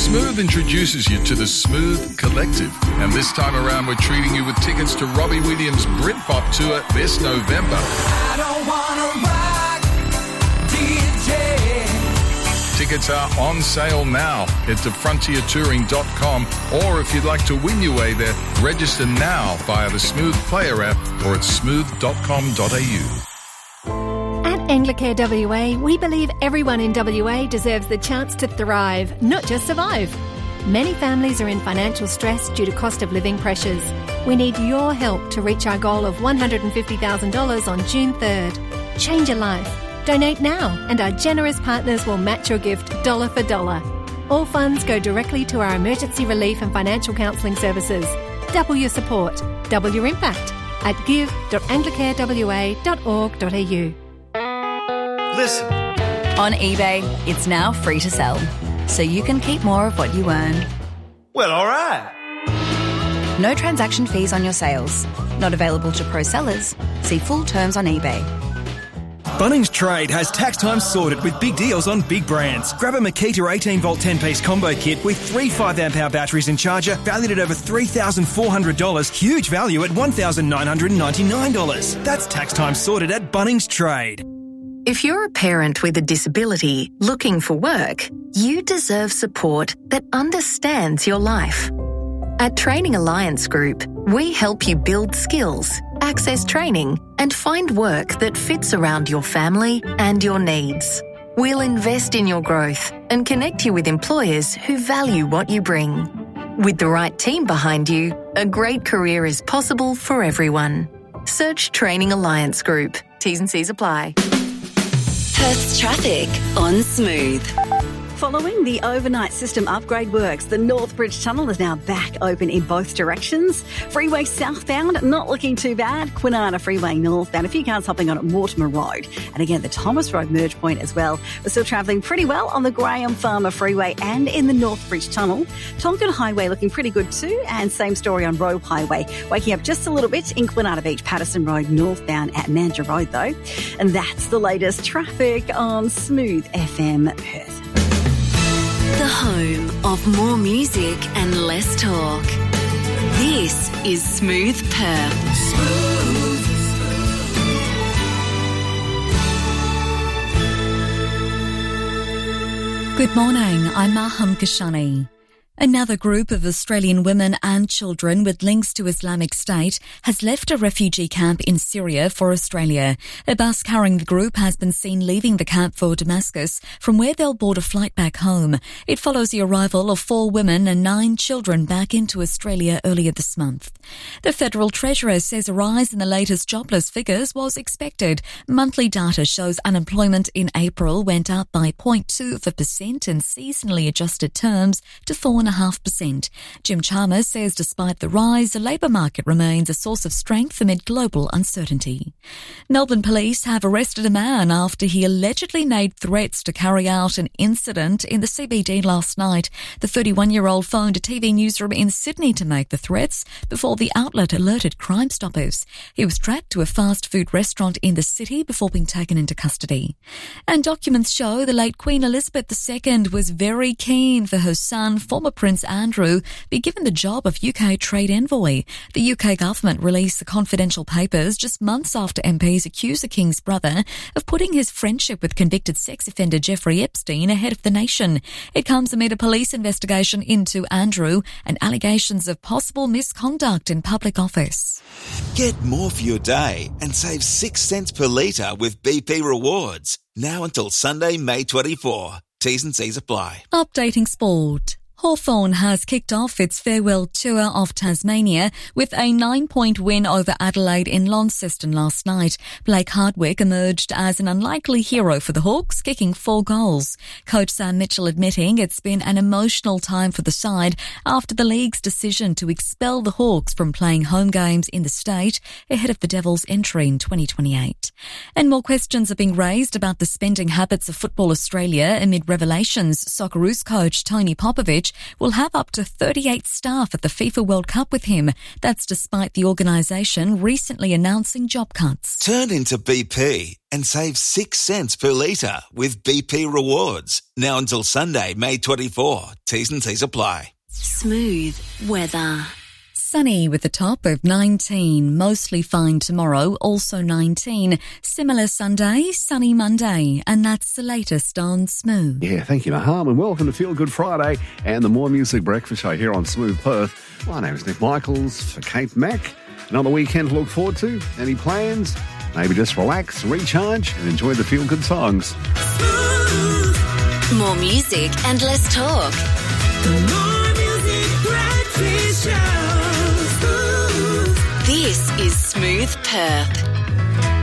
Smooth introduces you to the Smooth Collective. And this time around, we're treating you with tickets to Robbie Williams' Britpop tour this November. I don't wanna rock, DJ. Tickets are on sale now. Head to frontiertouring.com, or if you'd like to win your way there, register now via the Smooth Player app or at smooth.com.au. At Anglicare WA, we believe everyone in WA deserves the chance to thrive, not just survive. Many families are in financial stress due to cost of living pressures. We need your help to reach our goal of $150,000 on June 3rd. Change your life. Donate now, and our generous partners will match your gift dollar for dollar. All funds go directly to our emergency relief and financial counselling services. Double your support, double your impact at give.anglicarewa.org.au. Listen. On eBay, it's now free to sell, so you can keep more of what you earn. Well, all right. No transaction fees on your sales. Not available to pro sellers. See full terms on eBay. Bunnings Trade has tax time sorted with big deals on big brands. Grab a Makita 18-volt 10-piece combo kit with 3 5-amp-hour batteries and charger valued at over $3,400. Huge value at $1,999. That's tax time sorted at Bunnings Trade. If you're a parent with a disability looking for work, you deserve support that understands your life. At Training Alliance Group, we help you build skills, access training, and find work that fits around your family and your needs. We'll invest in your growth and connect you with employers who value what you bring. With the right team behind you, a great career is possible for everyone. Search Training Alliance Group. T's and C's apply. Perth's traffic on Smooth. Following the overnight system upgrade works, the Northbridge Tunnel is now back open in both directions. Freeway southbound, not looking too bad. Kwinana Freeway northbound, a few cars hopping on at Mortimer Road. And again, the Thomas Road merge point as well. We're still travelling pretty well on the Graham Farmer Freeway and in the Northbridge Tunnel. Tonkin Highway looking pretty good too, and same story on Roe Highway. Waking up just a little bit in Kwinana Beach, Patterson Road northbound at Mandurah Road though. And that's the latest traffic on Smooth FM Perth. The home of more music and less talk. This is Smooth Perth. Smooth. Good morning, I'm Maham Kashani. Another group of Australian women and children with links to Islamic State has left a refugee camp in Syria for Australia. A bus carrying the group has been seen leaving the camp for Damascus, from where they'll board a flight back home. It follows the arrival of 4 women and 9 children back into Australia earlier this month. The Federal Treasurer says a rise in the latest jobless figures was expected. Monthly data shows unemployment in April went up by 0.2% in seasonally adjusted terms to 4.5%. Jim Chalmers says despite the rise, the labour market remains a source of strength amid global uncertainty. Melbourne police have arrested a man after he allegedly made threats to carry out an incident in the CBD last night. The 31-year-old phoned a TV newsroom in Sydney to make the threats before the outlet alerted Crime Stoppers. He was tracked to a fast food restaurant in the city before being taken into custody. And documents show the late Queen Elizabeth II was very keen for her son, former Prince Andrew, be given the job of UK trade envoy. The UK government released the confidential papers just months after MPs accused the King's brother of putting his friendship with convicted sex offender Jeffrey Epstein ahead of the nation. It comes amid a police investigation into Andrew and allegations of possible misconduct in public office. Get more for your day and save 6 cents per litre with BP Rewards. Now until Sunday, May 24. T's and C's apply. Updating sport. Hawthorn has kicked off its farewell tour of Tasmania with a 9-point win over Adelaide in Launceston last night. Blake Hardwick emerged as an unlikely hero for the Hawks, kicking 4 goals. Coach Sam Mitchell admitting it's been an emotional time for the side after the league's decision to expel the Hawks from playing home games in the state ahead of the Devils' entry in 2028. And more questions are being raised about the spending habits of Football Australia amid revelations Socceroos coach Tony Popovich coach, will have up to 38 staff at the FIFA World Cup with him. That's despite the organisation recently announcing job cuts. Turn into BP and save 6 cents per litre with BP Rewards. Now until Sunday, May 24. T's and C's apply. Smooth weather. Sunny with a top of 19, mostly fine tomorrow, also 19. Similar Sunday, sunny Monday, and that's the latest on Smooth. Yeah, thank you, Maham, and welcome to Feel Good Friday and the More Music Breakfast Show here on Smooth Perth. My name is Nick Michaels for Kate Mack. Another weekend to look forward to. Any plans? Maybe just relax, recharge, and enjoy the Feel Good songs. More music and less talk. The More Music Breakfast Show. This is Smooth Perth.